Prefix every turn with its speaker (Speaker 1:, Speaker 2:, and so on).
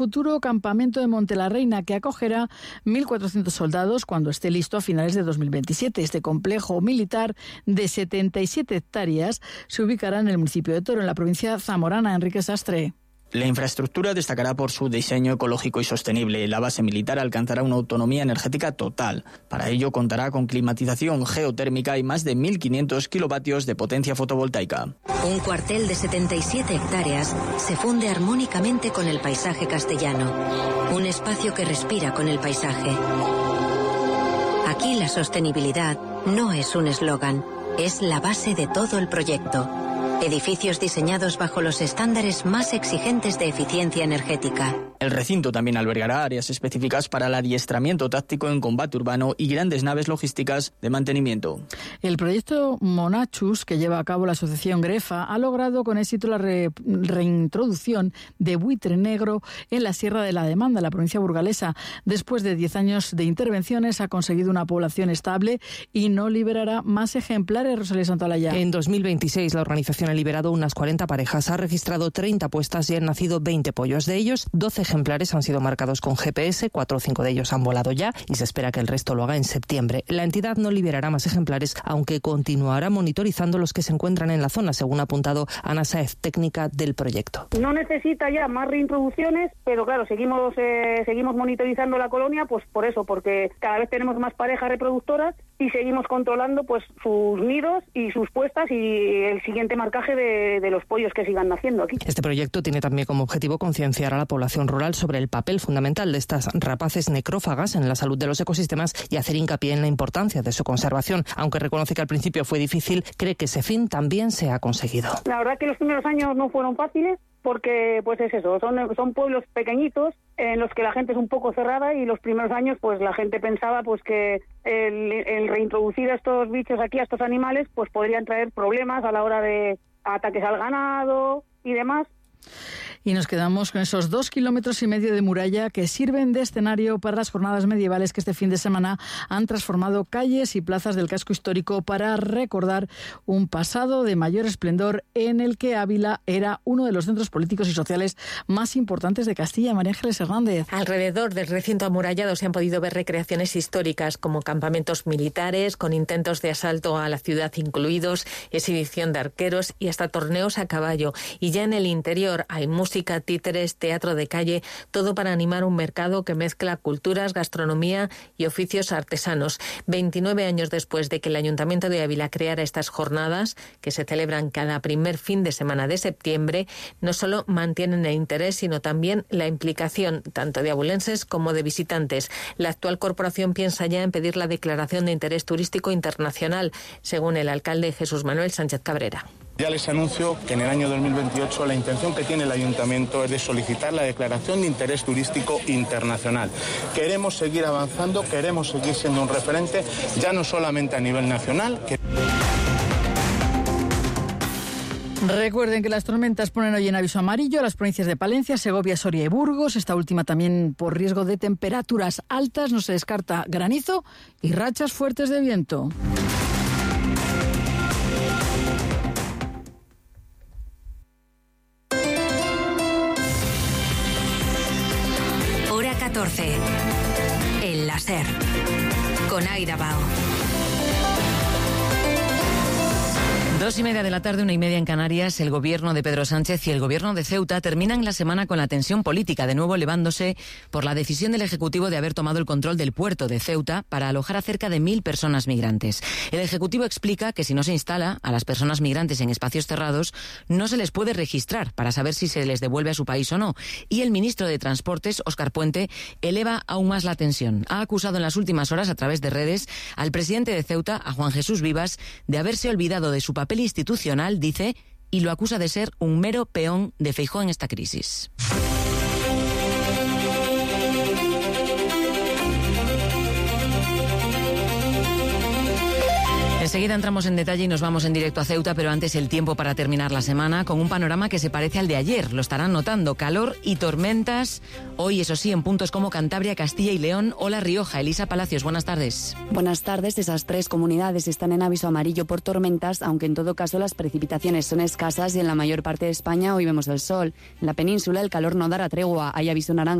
Speaker 1: futuro campamento de Montelarreina, que acogerá 1.400 soldados cuando esté listo a finales de 2027. Este complejo militar de 77 hectáreas se ubicará en el municipio de Toro, en la provincia zamorana. Enrique Sastre.
Speaker 2: La infraestructura destacará por su diseño ecológico y sostenible. La base militar alcanzará una autonomía energética total. Para ello contará con climatización geotérmica y más de 1.500 kilovatios de potencia fotovoltaica.
Speaker 3: Un cuartel de 77 hectáreas se funde armónicamente con el paisaje castellano. Un espacio que respira con el paisaje. Aquí la sostenibilidad no es un eslogan, es la base de todo el proyecto. Edificios diseñados bajo los estándares más exigentes de eficiencia energética.
Speaker 2: El recinto también albergará áreas específicas para el adiestramiento táctico en combate urbano y grandes naves logísticas de mantenimiento.
Speaker 1: El proyecto Monachus, que lleva a cabo la asociación Grefa, ha logrado con éxito la reintroducción de buitre negro en la Sierra de la Demanda, la provincia burgalesa. Después de 10 años de intervenciones, ha conseguido una población estable y no liberará más ejemplares. Rosalía Santolaya.
Speaker 4: En 2026, la organización ha liberado unas 40 parejas, ha registrado 30 puestas y han nacido 20 pollos. De ellos, 12 ejemplares han sido marcados con GPS, 4 o 5 de ellos han volado ya y se espera que el resto lo haga en septiembre. La entidad no liberará más ejemplares, aunque continuará monitorizando los que se encuentran en la zona, según ha apuntado Ana Sáez, técnica del proyecto.
Speaker 5: No necesita ya más reintroducciones, pero claro, seguimos monitorizando la colonia, pues por eso, porque cada vez tenemos más parejas reproductoras y seguimos controlando pues sus nidos y sus puestas y el siguiente marcaje de los pollos que sigan naciendo aquí.
Speaker 4: Este proyecto tiene también como objetivo concienciar a la población rural sobre el papel fundamental de estas rapaces necrófagas en la salud de los ecosistemas y hacer hincapié en la importancia de su conservación. Aunque reconoce que al principio fue difícil, cree que ese fin también se ha conseguido.
Speaker 5: La verdad que los primeros años no fueron fáciles, porque pues es eso, son pueblos pequeñitos en los que la gente es un poco cerrada y los primeros años pues la gente pensaba pues que el reintroducir a estos bichos aquí, a estos animales, pues podrían traer problemas a la hora de ataques al ganado y demás.
Speaker 1: Y nos quedamos con esos 2,5 kilómetros de muralla que sirven de escenario para las jornadas medievales que este fin de semana han transformado calles y plazas del casco histórico para recordar un pasado de mayor esplendor en el que Ávila era uno de los centros políticos y sociales más importantes de Castilla. María Ángeles Hernández.
Speaker 6: Alrededor del recinto amurallado se han podido ver recreaciones históricas como campamentos militares con intentos de asalto a la ciudad incluidos, exhibición de arqueros y hasta torneos a caballo. Y ya en el interior hay música, títeres, teatro de calle, todo para animar un mercado que mezcla culturas, gastronomía y oficios artesanos. 29 años después de que el Ayuntamiento de Ávila creara estas jornadas, que se celebran cada primer fin de semana de septiembre, no solo mantienen el interés, sino también la implicación tanto de abulenses como de visitantes. La actual corporación piensa ya en pedir la declaración de interés turístico internacional, según el alcalde Jesús Manuel Sánchez Cabrera.
Speaker 7: Ya les anuncio que en el año 2028 la intención que tiene el Ayuntamiento es de solicitar la declaración de interés turístico internacional. Queremos seguir avanzando, queremos seguir siendo un referente, ya no solamente a nivel nacional.
Speaker 1: Recuerden que las tormentas ponen hoy en aviso amarillo a las provincias de Palencia, Segovia, Soria y Burgos. Esta última también por riesgo de temperaturas altas. No se descarta granizo y rachas fuertes de viento.
Speaker 3: Hora 14. El láser. Con Aida Bao.
Speaker 8: 2:30 de la tarde, 1:30 en Canarias. El gobierno de Pedro Sánchez y el gobierno de Ceuta terminan la semana con la tensión política, de nuevo elevándose por la decisión del Ejecutivo de haber tomado el control del puerto de Ceuta para alojar a cerca de 1.000 personas migrantes. El Ejecutivo explica que si no se instala a las personas migrantes en espacios cerrados, no se les puede registrar para saber si se les devuelve a su país o no. Y el ministro de Transportes, Óscar Puente, eleva aún más la tensión. Ha acusado en las últimas horas, a través de redes, al presidente de Ceuta, a Juan Jesús Vivas, de haberse olvidado de su papel institucional, dice, y lo acusa de ser un mero peón de Feijóo en esta crisis. Enseguida Enseguida entramos en detalle y nos vamos en directo a Ceuta, pero antes el tiempo para terminar la semana con un panorama que se parece al de ayer. Lo estarán notando, calor y tormentas. Hoy, eso sí, en puntos como Cantabria, Castilla y León o La Rioja. Elisa Palacios, buenas tardes.
Speaker 9: Buenas tardes. Esas 3 comunidades están en aviso amarillo por tormentas, aunque en todo caso las precipitaciones son escasas y en la mayor parte de España hoy vemos el sol. En la península el calor no dará tregua. Hay aviso naranja